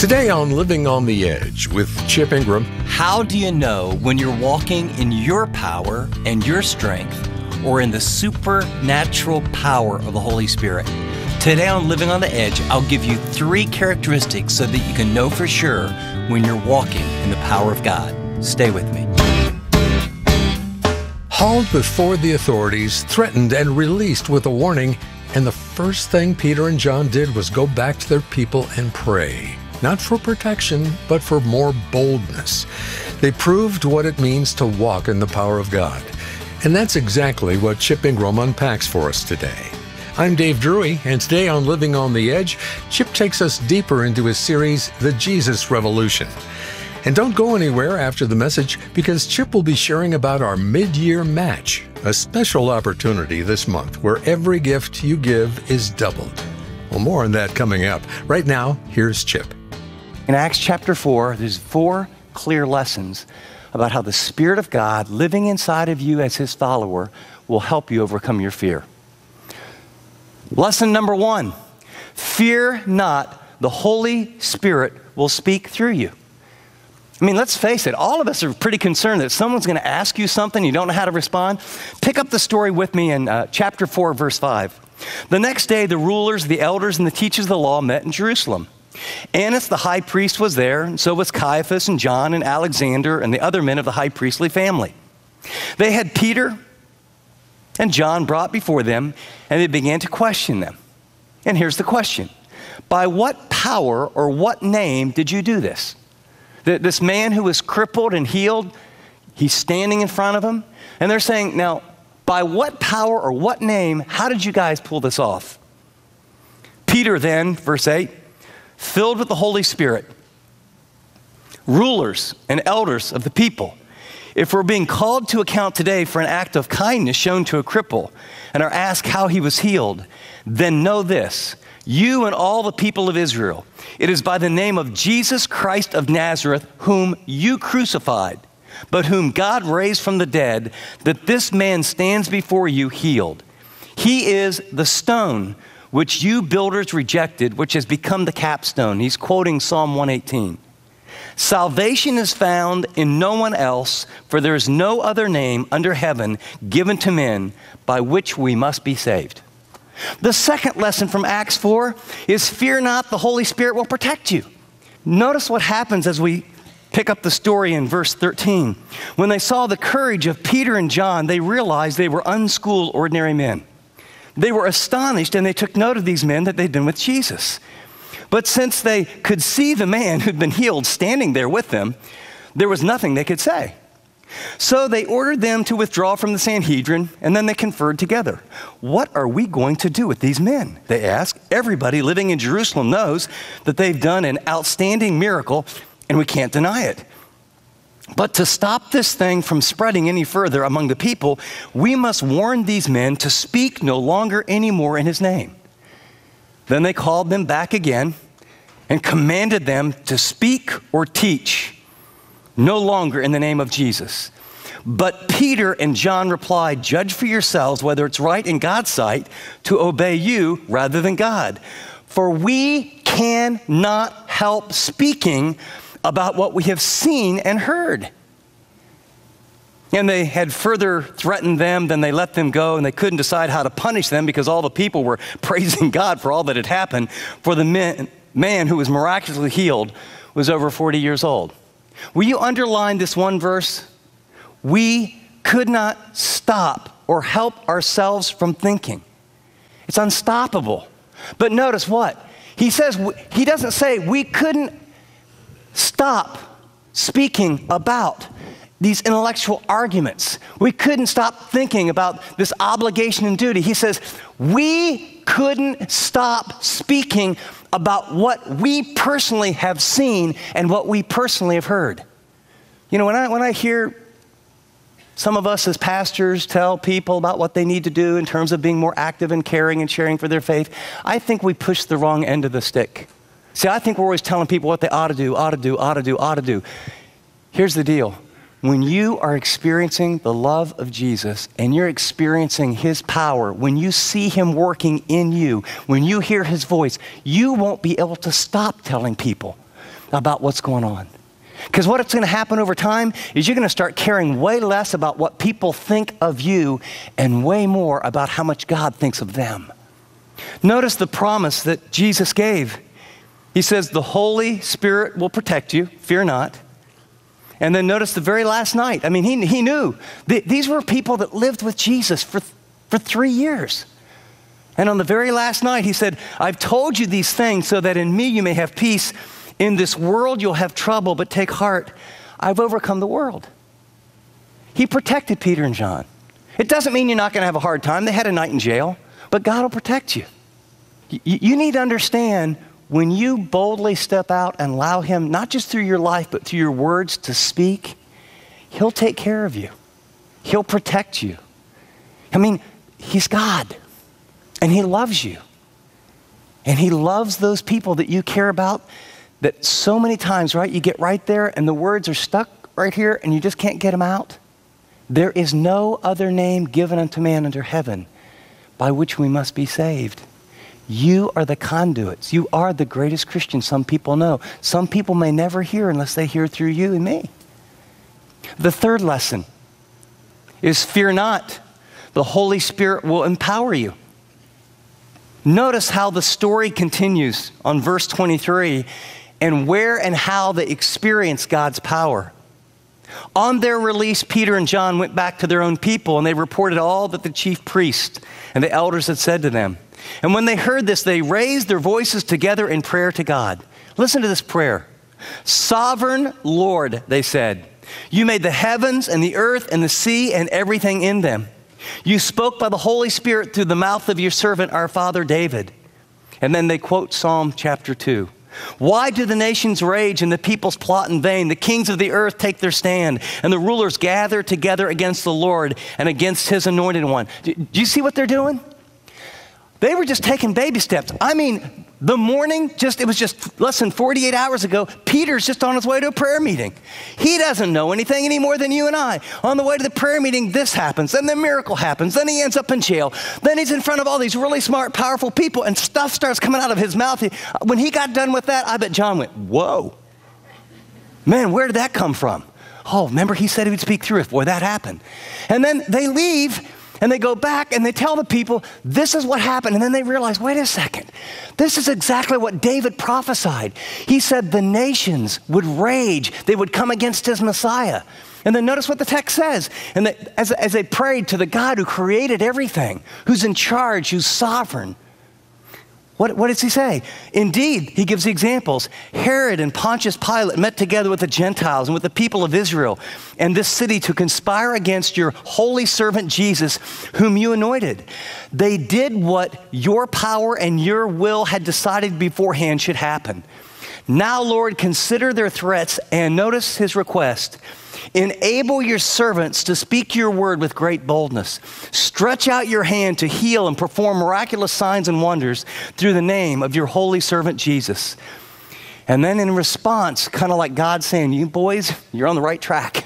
Today on Living on the Edge with Chip Ingram. How do you know when you're walking in your power and your strength or in the supernatural power of the Holy Spirit? Today on Living on the Edge, I'll give you 3 characteristics so that you can know for sure when you're walking in the power of God. Stay with me. Hauled before the authorities, threatened and released with a warning, and the first thing Peter and John did was go back to their people and pray. Not for protection, but for more boldness. They proved what it means to walk in the power of God. And that's exactly what Chip Ingram unpacks for us today. I'm Dave Drury, and today on Living on the Edge, Chip takes us deeper into his series, The Jesus Revolution. And don't go anywhere after the message, because Chip will be sharing about our mid-year match, a special opportunity this month where every gift you give is doubled. Well, more on that coming up. Right now, here's Chip. In Acts chapter 4, there's 4 clear lessons about how the Spirit of God living inside of you as His follower will help you overcome your fear. Lesson number 1, fear not, the Holy Spirit will speak through you. I mean, let's face it, all of us are pretty concerned that someone's going to ask you something, you don't know how to respond. Pick up the story with me in chapter 4, verse 5. The next day, the rulers, the elders, and the teachers of the law met in Jerusalem. Annas, the high priest, was there, and so was Caiaphas and John and Alexander and the other men of the high priestly family. They had Peter and John brought before them, and they began to question them. And here's the question. By what power or what name did you do this? This man who was crippled and healed, he's standing in front of them, and they're saying, now, by what power or what name, how did you guys pull this off? Peter then, verse 8, filled with the Holy Spirit, rulers and elders of the people, if we're being called to account today for an act of kindness shown to a cripple and are asked how he was healed, then know this, you and all the people of Israel, it is by the name of Jesus Christ of Nazareth, whom you crucified, but whom God raised from the dead, that this man stands before you healed. He is the stone which you builders rejected, which has become the capstone. He's quoting Psalm 118. Salvation is found in no one else, for there is no other name under heaven given to men by which we must be saved. The second lesson from Acts 4 is fear not, the Holy Spirit will protect you. Notice what happens as we pick up the story in verse 13. When they saw the courage of Peter and John, they realized they were unschooled, ordinary men. They were astonished, and they took note of these men that they'd been with Jesus. But since they could see the man who'd been healed standing there with them, there was nothing they could say. So they ordered them to withdraw from the Sanhedrin, and then they conferred together. What are we going to do with these men? They asked. Everybody living in Jerusalem knows that they've done an outstanding miracle, and we can't deny it. But to stop this thing from spreading any further among the people, we must warn these men to speak no longer anymore in his name. Then they called them back again and commanded them to speak or teach no longer in the name of Jesus. But Peter and John replied, judge for yourselves whether it's right in God's sight to obey you rather than God. For we cannot help speaking about what we have seen and heard. And they had further threatened them, then they let them go, and they couldn't decide how to punish them because all the people were praising God for all that had happened. For the man who was miraculously healed was over 40 years old. Will you underline this one verse? We could not stop or help ourselves from thinking. It's unstoppable. But notice what? He doesn't say we couldn't stop speaking about these intellectual arguments. We couldn't stop thinking about this obligation and duty. He says, we couldn't stop speaking about what we personally have seen and what we personally have heard. You know, when I hear some of us as pastors tell people about what they need to do in terms of being more active and caring and sharing for their faith, I think we push the wrong end of the stick. See, I think we're always telling people what they ought to do, ought to do, ought to do, ought to do. Here's the deal. When you are experiencing the love of Jesus and you're experiencing his power, when you see him working in you, when you hear his voice, you won't be able to stop telling people about what's going on. Because what's going to happen over time is you're going to start caring way less about what people think of you and way more about how much God thinks of them. Notice the promise that Jesus gave. He says, the Holy Spirit will protect you, fear not. And then notice the very last night. I mean, he knew. These were people that lived with Jesus for 3 years. And on the very last night, he said, I've told you these things so that in me you may have peace. In this world you'll have trouble, but take heart. I've overcome the world. He protected Peter and John. It doesn't mean you're not going to have a hard time. They had a night in jail, but God will protect you. You need to understand when you boldly step out and allow him, not just through your life, but through your words to speak, he'll take care of you. He'll protect you. I mean, he's God, and he loves you. And he loves those people that you care about, that so many times, right, you get right there and the words are stuck right here and you just can't get them out. There is no other name given unto man under heaven by which we must be saved. You are the conduits. You are the greatest Christian some people know. Some people may never hear unless they hear through you and me. The third lesson is fear not. The Holy Spirit will empower you. Notice how the story continues on verse 23 and where and how they experience God's power. On their release, Peter and John went back to their own people and they reported all that the chief priest and the elders had said to them. And when they heard this, they raised their voices together in prayer to God. Listen to this prayer. Sovereign Lord, they said, you made the heavens and the earth and the sea and everything in them. You spoke by the Holy Spirit through the mouth of your servant, our father David. And then they quote Psalm chapter 2. Why do the nations rage and the peoples plot in vain? The kings of the earth take their stand and the rulers gather together against the Lord and against his anointed one. Do you see what they're doing? They were just taking baby steps. I mean, the morning, it was just less than 48 hours ago, Peter's just on his way to a prayer meeting. He doesn't know anything any more than you and I. On the way to the prayer meeting, this happens, then the miracle happens, then he ends up in jail. Then he's in front of all these really smart, powerful people, and stuff starts coming out of his mouth. When he got done with that, I bet John went, whoa. Man, where did that come from? Oh, remember he said he would speak through it. Boy, that happened. And then they leave, and they go back and they tell the people, this is what happened. And then they realize, wait a second. This is exactly what David prophesied. He said the nations would rage. They would come against his Messiah. And then notice what the text says. And that as they prayed to the God who created everything, who's in charge, who's sovereign, what does he say? Indeed, he gives the examples. Herod and Pontius Pilate met together with the Gentiles and with the people of Israel and this city to conspire against your holy servant Jesus, whom you anointed. They did what your power and your will had decided beforehand should happen. Now, Lord, consider their threats and notice his request. Enable your servants to speak your word with great boldness. Stretch out your hand to heal and perform miraculous signs and wonders through the name of your holy servant Jesus. And then in response, kind of like God saying, you boys, you're on the right track.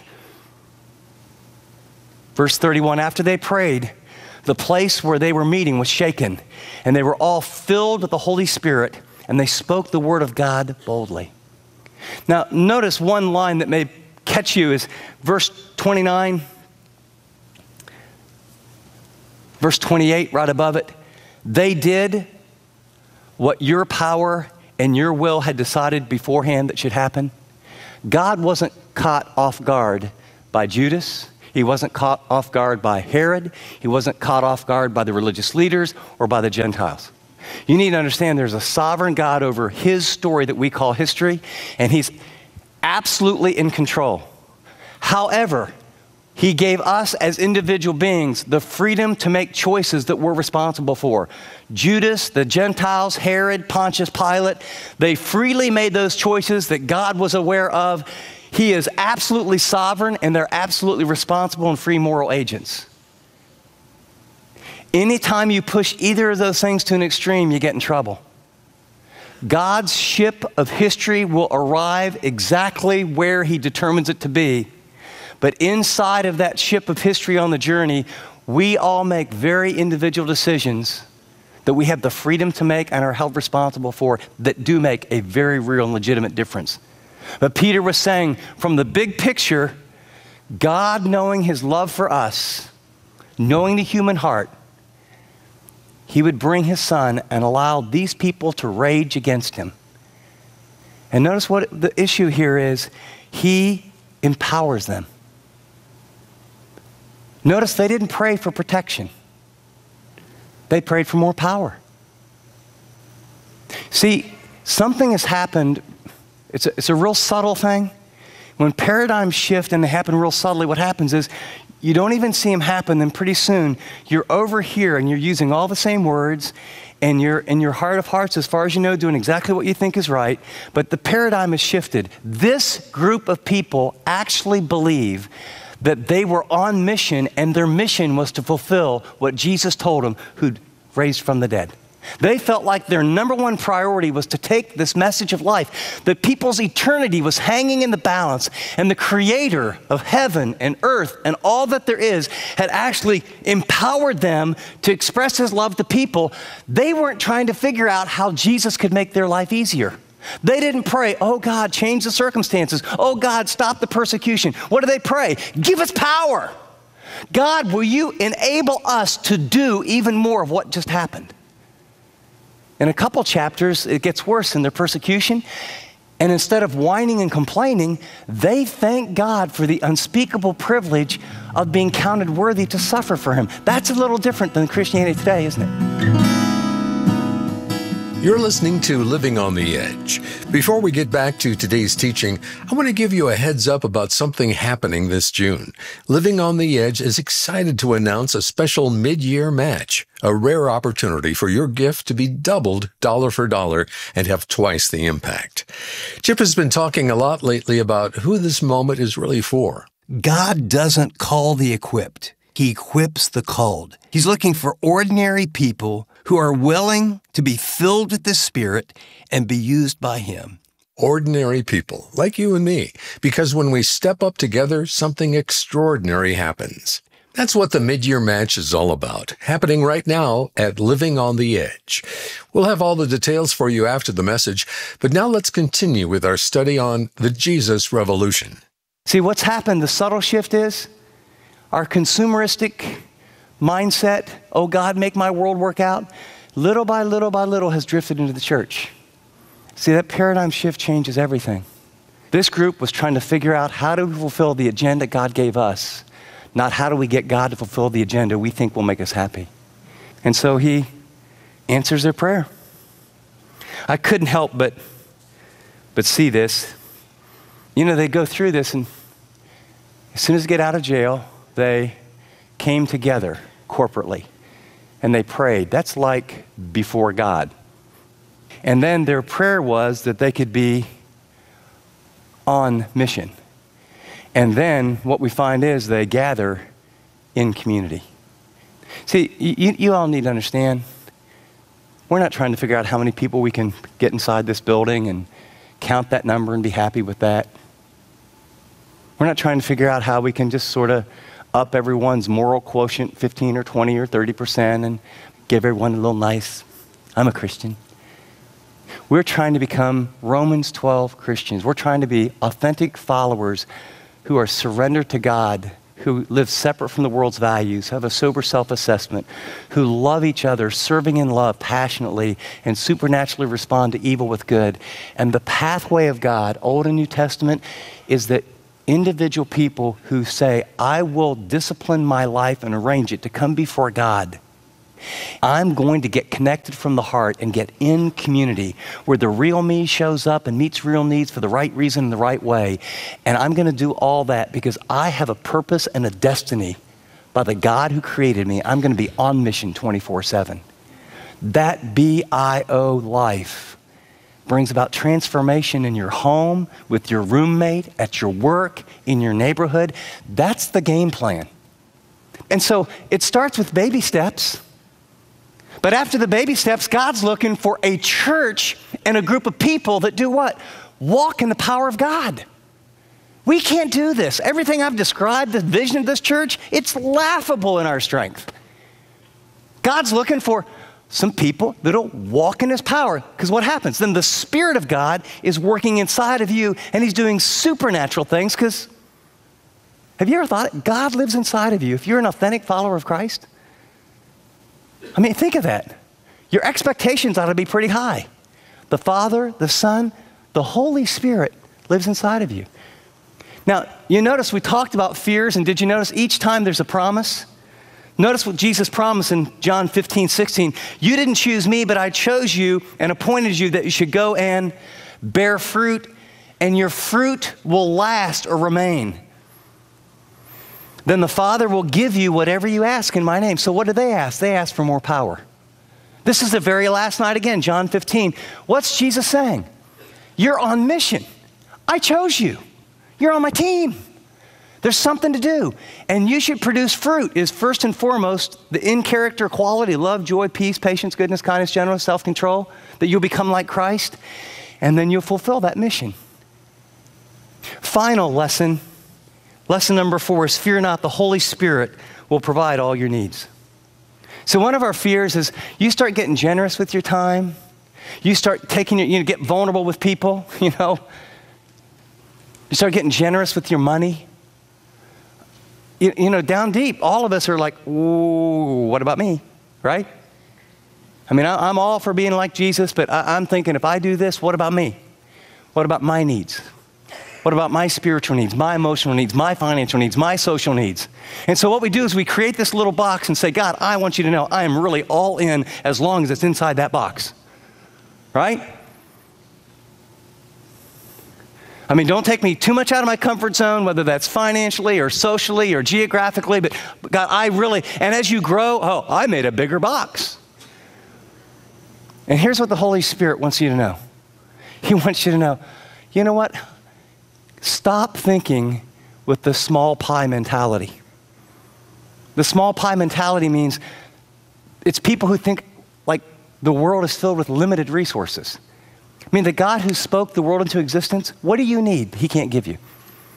Verse 31, after they prayed, the place where they were meeting was shaken, and they were all filled with the Holy Spirit, and they spoke the word of God boldly. Now, notice one line that may catch you is verse 29, verse 28, right above it. They did what your power and your will had decided beforehand that should happen. God wasn't caught off guard by Judas. He wasn't caught off guard by Herod. He wasn't caught off guard by the religious leaders or by the Gentiles. You need to understand there's a sovereign God over his story that we call history, and he's absolutely in control. However, he gave us as individual beings the freedom to make choices that we're responsible for. Judas, the Gentiles, Herod, Pontius Pilate, they freely made those choices that God was aware of. He is absolutely sovereign, and they're absolutely responsible and free moral agents. Anytime you push either of those things to an extreme, you get in trouble. God's ship of history will arrive exactly where he determines it to be. But inside of that ship of history on the journey, we all make very individual decisions that we have the freedom to make and are held responsible for that do make a very real and legitimate difference But Peter was saying, from the big picture, God, knowing his love for us, knowing the human heart, he would bring his son and allow these people to rage against him. And notice what the issue here is. He empowers them. Notice they didn't pray for protection. They prayed for more power. See, something has happened. It's a real subtle thing. When paradigms shift and they happen real subtly, what happens is you don't even see them happen, then pretty soon you're over here and you're using all the same words, and you're in your heart of hearts, as far as you know, doing exactly what you think is right, but the paradigm has shifted. This group of people actually believe that they were on mission, and their mission was to fulfill what Jesus told them, who'd raised from the dead. They felt like their number one priority was to take this message of life, that people's eternity was hanging in the balance, and the creator of heaven and earth and all that there is had actually empowered them to express his love to people. They weren't trying to figure out how Jesus could make their life easier. They didn't pray, oh God, change the circumstances. Oh God, stop the persecution. What do they pray? Give us power. God, will you enable us to do even more of what just happened? In a couple chapters, it gets worse in their persecution. And instead of whining and complaining, they thank God for the unspeakable privilege of being counted worthy to suffer for him. That's a little different than Christianity today, isn't it? You're listening to Living on the Edge. Before we get back to today's teaching, I want to give you a heads up about something happening this June. Living on the Edge is excited to announce a special mid-year match, a rare opportunity for your gift to be doubled dollar for dollar and have twice the impact. Chip has been talking a lot lately about who this moment is really for. God doesn't call the equipped. He equips the called. He's looking for ordinary people who are willing to be filled with the Spirit and be used by him. Ordinary people, like you and me, because when we step up together, something extraordinary happens. That's what the mid-year match is all about, happening right now at Living on the Edge. We'll have all the details for you after the message, but now let's continue with our study on the Jesus Revolution. See, what's happened, the subtle shift is our consumeristic mindset, oh God, make my world work out, little by little by little has drifted into the church. See, that paradigm shift changes everything. This group was trying to figure out how do we fulfill the agenda God gave us, not how do we get God to fulfill the agenda we think will make us happy. And so he answers their prayer. I couldn't help but see this. You know, they go through this, and as soon as they get out of jail, they came together corporately and they prayed. That's like before God. And then their prayer was that they could be on mission. And then what we find is they gather in community. See, you all need to understand, we're not trying to figure out how many people we can get inside this building and count that number and be happy with that. We're not trying to figure out how we can just sort of up everyone's moral quotient 15 or 20 or 30% and give everyone a little nice, I'm a Christian. We're trying to become Romans 12 Christians. We're trying to be authentic followers who are surrendered to God, who live separate from the world's values, have a sober self-assessment, who love each other, serving in love passionately, and supernaturally respond to evil with good. And the pathway of God, Old and New Testament, is that individual people who say, I will discipline my life and arrange it to come before God. I'm going to get connected from the heart and get in community where the real me shows up and meets real needs for the right reason in the right way. And I'm going to do all that because I have a purpose and a destiny by the God who created me. I'm going to be on mission 24/7. That BIO life brings about transformation in your home, with your roommate, at your work, in your neighborhood. That's the game plan. And so it starts with baby steps. But after the baby steps, God's looking for a church and a group of people that do what? Walk in the power of God. We can't do this. Everything I've described, the vision of this church, it's laughable in our strength. God's looking for some people that'll walk in his power. Because what happens? Then the Spirit of God is working inside of you, and he's doing supernatural things. Because have you ever thought it? God lives inside of you if you're an authentic follower of Christ? I mean, think of that. Your expectations ought to be pretty high. The Father, the Son, the Holy Spirit lives inside of you. Now, you notice we talked about fears, and did you notice each time there's a promise? Notice what Jesus promised in John 15:16. You didn't choose me, but I chose you and appointed you that you should go and bear fruit, and your fruit will last or remain. Then the Father will give you whatever you ask in my name. So what do they ask? They ask for more power. This is the very last night again, John 15. What's Jesus saying? You're on mission. I chose you. You're on my team. There's something to do. And you should produce fruit is first and foremost the in-character quality, love, joy, peace, patience, goodness, kindness, gentleness, self-control, that you'll become like Christ, and then you'll fulfill that mission. Final lesson, lesson number 4 is fear not, the Holy Spirit will provide all your needs. So one of our fears is you start getting generous with your time. You start taking you get vulnerable with people, You start getting generous with your money. Down deep, all of us are like, ooh, what about me, right? I mean, I'm all for being like Jesus, but I'm thinking, if I do this, what about me? What about my needs? What about my spiritual needs, my emotional needs, my financial needs, my social needs? And so what we do is we create this little box and say, God, I want you to know I am really all in as long as it's inside that box, right? I mean, don't take me too much out of my comfort zone, whether that's financially or socially or geographically, but God, and as you grow, I made a bigger box. And here's what the Holy Spirit wants you to know. He wants you to know, you know what? Stop thinking with the small pie mentality. The small pie mentality means it's people who think like the world is filled with limited resources. I mean, the God who spoke the world into existence, what do you need he can't give you?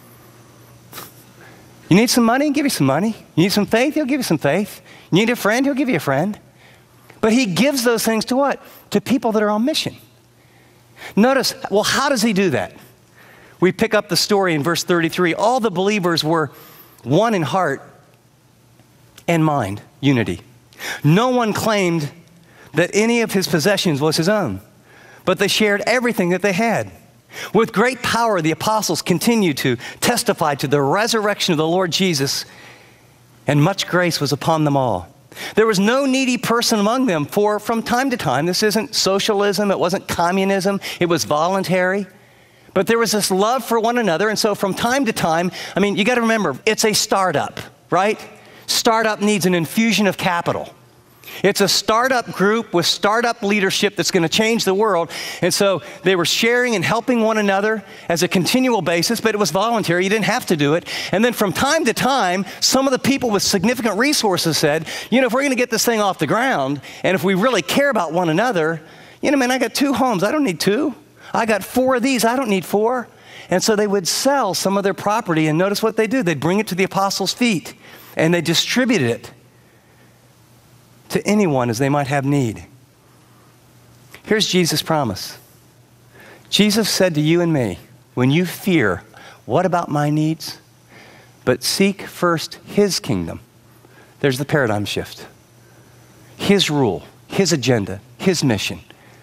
You need some money? He'll give you some money. You need some faith? He'll give you some faith. You need a friend? He'll give you a friend. But he gives those things to what? To people that are on mission. Notice, well, how does he do that? We pick up the story in verse 33. All the believers were one in heart and mind, unity. No one claimed that any of his possessions was his own, but they shared everything that they had. With great power, the apostles continued to testify to the resurrection of the Lord Jesus, and much grace was upon them all. There was no needy person among them, for from time to time, this isn't socialism, it wasn't communism, it was voluntary. But there was this love for one another, and so from time to time, I mean, you got to remember, it's a startup, right? Startup needs an infusion of capital. It's a startup group with startup leadership that's going to change the world. And so they were sharing and helping one another as a continual basis, but it was voluntary. You didn't have to do it. And then from time to time, some of the people with significant resources said, if we're going to get this thing off the ground, and if we really care about one another, man, I got 2 homes. I don't need 2. I got 4 of these. I don't need 4. And so they would sell some of their property, and notice what they do. They'd bring it to the apostles' feet, and they distributed it to anyone as they might have need. Here's Jesus' promise. Jesus said to you and me, when you fear, what about my needs? But seek first his kingdom. There's the paradigm shift. His rule, his agenda, his mission.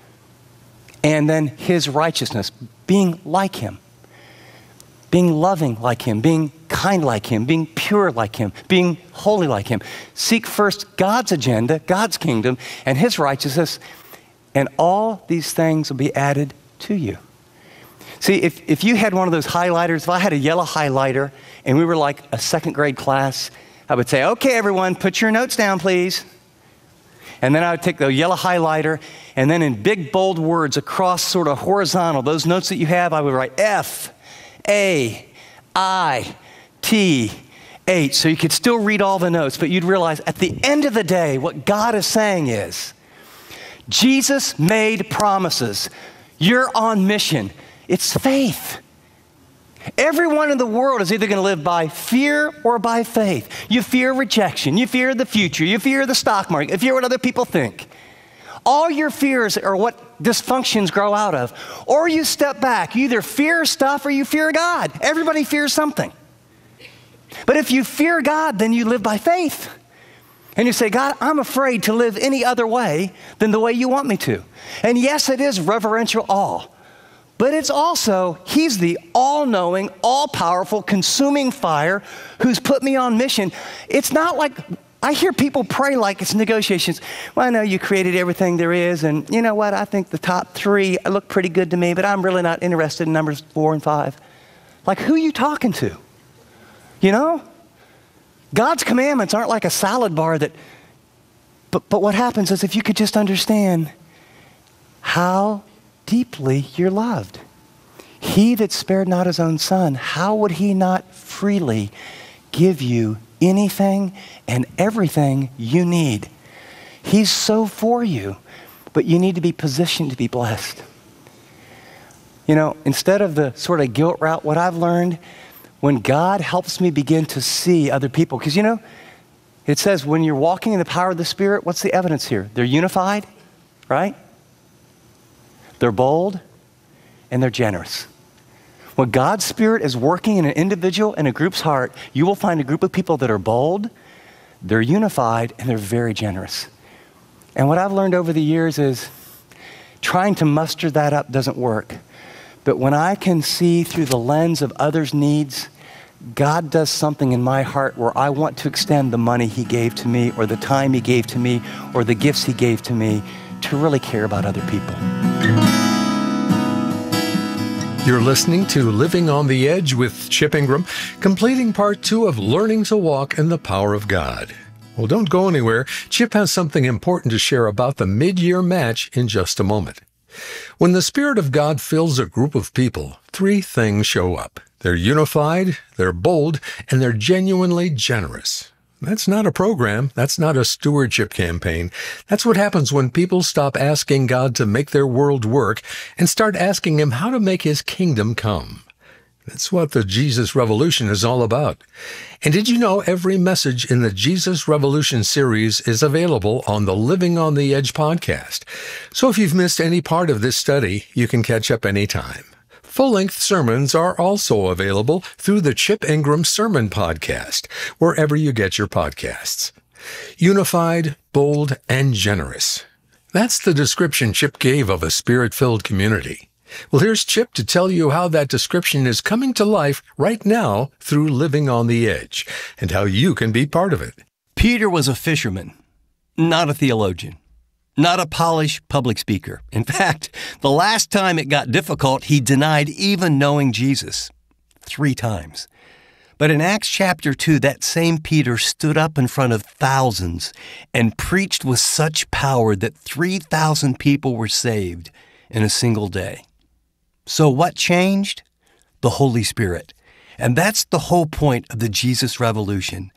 And then his righteousness, being like him. Being loving like him, being kind like him, being pure like him, being holy like him. Seek first God's agenda, God's kingdom, and his righteousness, and all these things will be added to you. See, if you had one of those highlighters, if I had a yellow highlighter and we were like a 2nd grade class, I would say, okay, everyone, put your notes down, please. And then I would take the yellow highlighter, and then in big, bold words across sort of horizontal, those notes that you have, I would write F-A-I-T-H. So you could still read all the notes, but you'd realize at the end of the day, what God is saying is, Jesus made promises. You're on mission. It's faith. Everyone in the world is either going to live by fear or by faith. You fear rejection. You fear the future. You fear the stock market. You fear what other people think. All your fears are what dysfunctions grow out of. Or you step back. You either fear stuff or you fear God. Everybody fears something. But if you fear God, then you live by faith. And you say, God, I'm afraid to live any other way than the way you want me to. And yes, it is reverential awe. But it's also, he's the all-knowing, all-powerful, consuming fire who's put me on mission. It's not like, I hear people pray like it's negotiations. Well, I know you created everything there is, and you know what? I think the top 3 look pretty good to me, but I'm really not interested in numbers 4 and 5. Like, who are you talking to? You know? God's commandments aren't like a salad bar that, but what happens is if you could just understand how deeply you're loved. He that spared not his own son, how would he not freely give you anything and everything you need? He's so for you, but you need to be positioned to be blessed. You know, instead of the sort of guilt route, what I've learned, when God helps me begin to see other people, because you know, it says when you're walking in the power of the Spirit, what's the evidence here? They're unified, right? They're bold, and they're generous. When God's Spirit is working in an individual and a group's heart, you will find a group of people that are bold, they're unified, and they're very generous. And what I've learned over the years is trying to muster that up doesn't work. But when I can see through the lens of others' needs, God does something in my heart where I want to extend the money he gave to me, or the time he gave to me, or the gifts he gave to me, to really care about other people. You're listening to Living on the Edge with Chip Ingram, completing part 2 of Learning to Walk in the Power of God. Well, don't go anywhere. Chip has something important to share about the mid-year match in just a moment. When the Spirit of God fills a group of people, 3 things show up. They're unified, they're bold, and they're genuinely generous. That's not a program. That's not a stewardship campaign. That's what happens when people stop asking God to make their world work and start asking Him how to make His kingdom come. That's what the Jesus Revolution is all about. And did you know every message in the Jesus Revolution series is available on the Living on the Edge podcast? So if you've missed any part of this study, you can catch up anytime. Full-length sermons are also available through the Chip Ingram Sermon Podcast, wherever you get your podcasts. Unified, bold, and generous. That's the description Chip gave of a Spirit-filled community. Well, here's Chip to tell you how that description is coming to life right now through Living on the Edge, and how you can be part of it. Peter was a fisherman, not a theologian. Not a polished public speaker. In fact, the last time it got difficult, he denied even knowing Jesus 3 times. But in Acts chapter 2, that same Peter stood up in front of thousands and preached with such power that 3,000 people were saved in a single day. So what changed? The Holy Spirit. And that's the whole point of the Jesus Revolution.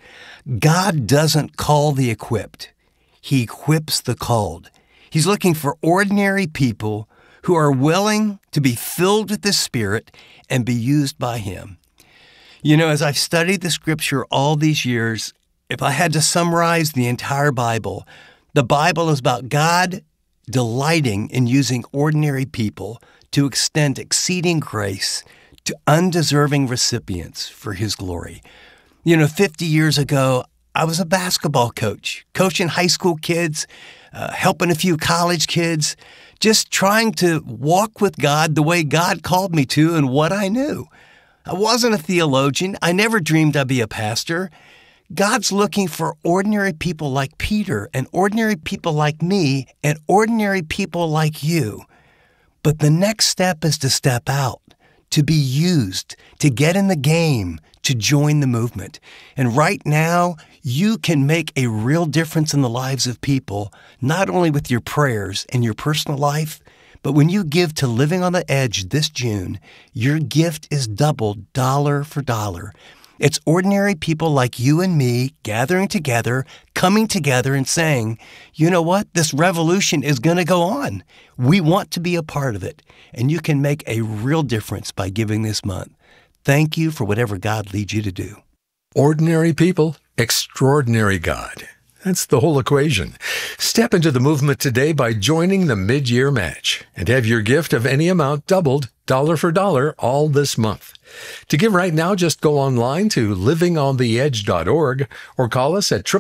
God doesn't call the equipped. He equips the called. He's looking for ordinary people who are willing to be filled with the Spirit and be used by Him. You know, as I've studied the Scripture all these years, if I had to summarize the entire Bible, the Bible is about God delighting in using ordinary people to extend exceeding grace to undeserving recipients for His glory. You know, 50 years ago, I was a basketball coach, coaching high school kids, helping a few college kids, just trying to walk with God the way God called me to and what I knew. I wasn't a theologian. I never dreamed I'd be a pastor. God's looking for ordinary people like Peter and ordinary people like me and ordinary people like you. But the next step is to step out, to be used, to get in the game, to join the movement. And right now, you can make a real difference in the lives of people, not only with your prayers and your personal life, but when you give to Living on the Edge this June, your gift is doubled dollar for dollar. It's ordinary people like you and me gathering together, coming together and saying, you know what? This revolution is going to go on. We want to be a part of it. And you can make a real difference by giving this month. Thank you for whatever God leads you to do. Ordinary people, extraordinary God. That's the whole equation. Step into the movement today by joining the mid-year match and have your gift of any amount doubled, dollar for dollar, all this month. To give right now, just go online to livingontheedge.org or call us at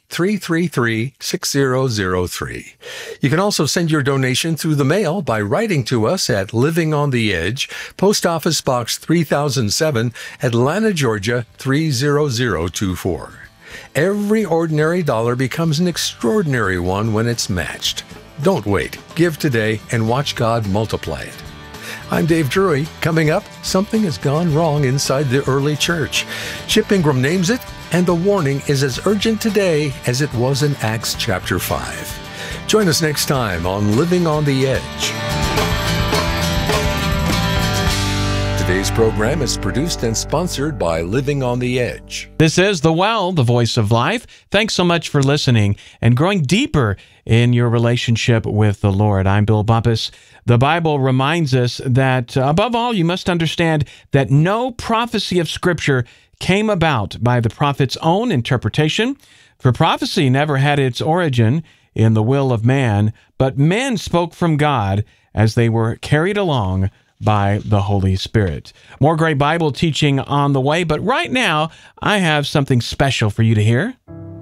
888-333-6003. You can also send your donation through the mail by writing to us at Living on the Edge, Post Office Box 3007, Atlanta, Georgia 30024. Every ordinary dollar becomes an extraordinary one when it's matched. Don't wait. Give today and watch God multiply it. I'm Dave Drury. Coming up, something has gone wrong inside the early church. Chip Ingram names it, and the warning is as urgent today as it was in Acts chapter 5. Join us next time on Living on the Edge. Today's program is produced and sponsored by Living on the Edge. This is The Well, the voice of life. Thanks so much for listening and growing deeper in your relationship with the Lord. I'm Bill Bumpus. The Bible reminds us that, above all, you must understand that no prophecy of Scripture came about by the prophet's own interpretation, for prophecy never had its origin in the will of man, but men spoke from God as they were carried along by the Holy Spirit. More great Bible teaching on the way, but right now, I have something special for you to hear.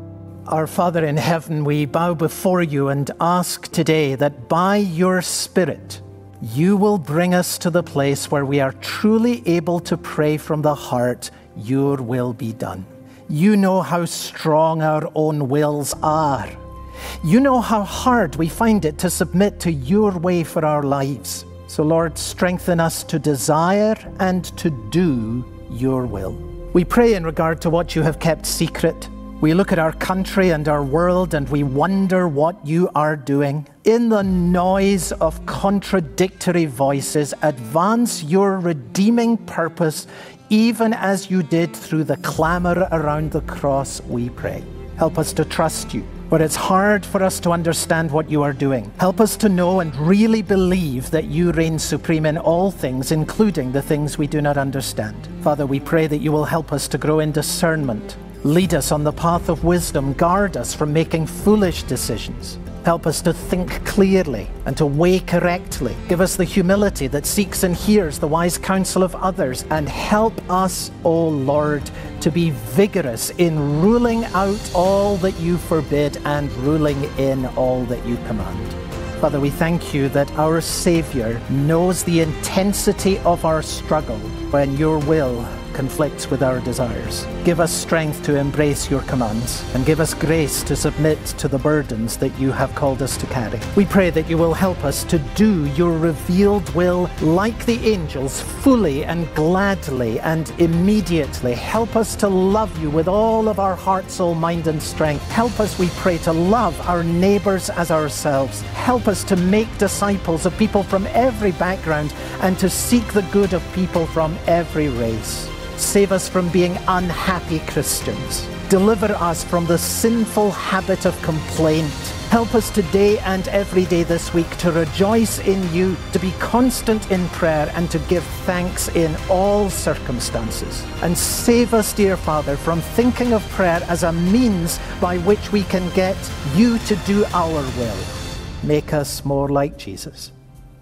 Our Father in heaven, we bow before you and ask today that by your Spirit, you will bring us to the place where we are truly able to pray from the heart, your will be done. You know how strong our own wills are. You know how hard we find it to submit to your way for our lives. So Lord, strengthen us to desire and to do your will. We pray in regard to what you have kept secret. We look at our country and our world and we wonder what you are doing. In the noise of contradictory voices, advance your redeeming purpose, even as you did through the clamor around the cross, we pray. Help us to trust you, where it's hard for us to understand what you are doing. Help us to know and really believe that you reign supreme in all things, including the things we do not understand. Father, we pray that you will help us to grow in discernment. Lead us on the path of wisdom. Guard us from making foolish decisions. Help us to think clearly and to weigh correctly. Give us the humility that seeks and hears the wise counsel of others. And help us, O Lord, to be vigorous in ruling out all that you forbid and ruling in all that you command. Father, we thank you that our Savior knows the intensity of our struggle when your will conflicts with our desires. Give us strength to embrace your commands and give us grace to submit to the burdens that you have called us to carry. We pray that you will help us to do your revealed will like the angels, fully and gladly and immediately. Help us to love you with all of our heart, soul, mind, and strength. Help us, we pray, to love our neighbors as ourselves. Help us to make disciples of people from every background and to seek the good of people from every race. Save us from being unhappy Christians. Deliver us from the sinful habit of complaint. Help us today and every day this week to rejoice in you, to be constant in prayer, and to give thanks in all circumstances. And save us, dear Father, from thinking of prayer as a means by which we can get you to do our will. Make us more like Jesus.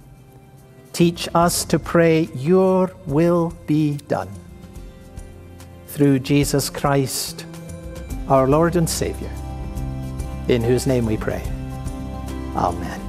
Teach us to pray, your will be done. Through Jesus Christ, our Lord and Savior, in whose name we pray. Amen.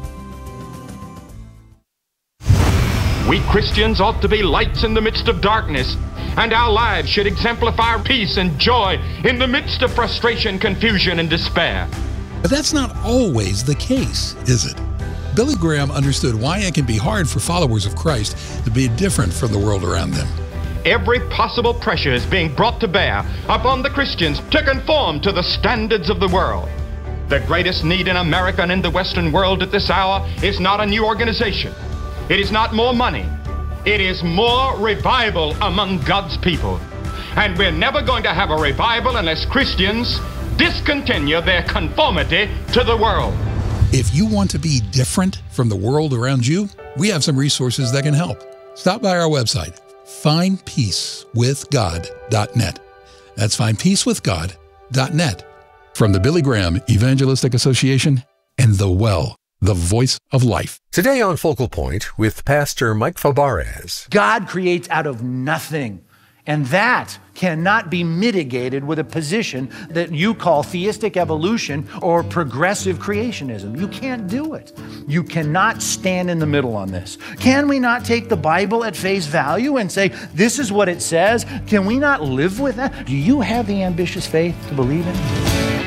We Christians ought to be lights in the midst of darkness, and our lives should exemplify peace and joy in the midst of frustration, confusion, and despair. But that's not always the case, is it? Billy Graham understood why it can be hard for followers of Christ to be different from the world around them. Every possible pressure is being brought to bear upon the Christians to conform to the standards of the world. The greatest need in America and in the Western world at this hour is not a new organization. It is not more money. It is more revival among God's people. And we're never going to have a revival unless Christians discontinue their conformity to the world. If you want to be different from the world around you, we have some resources that can help. Stop by our website, findpeacewithgod.net. That's findpeacewithgod.net. From the Billy Graham Evangelistic Association and The Well, the voice of life. Today on Focal Point with Pastor Mike Fabarez. God creates out of nothing. And that cannot be mitigated with a position that you call theistic evolution or progressive creationism. You can't do it. You cannot stand in the middle on this. Can we not take the Bible at face value and say, this is what it says? Can we not live with that? Do you have the ambitious faith to believe in it?